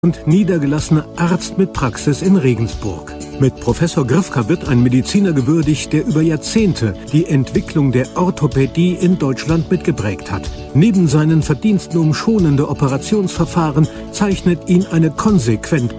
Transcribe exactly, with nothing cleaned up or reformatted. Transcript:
und niedergelassener Arzt mit Praxis in Regensburg. Mit Professor Grifka wird ein Mediziner gewürdigt, der über Jahrzehnte die Entwicklung der Orthopädie in Deutschland mitgeprägt hat. Neben seinen Verdiensten um schonende Operationsverfahren zeichnet ihn eine konsequent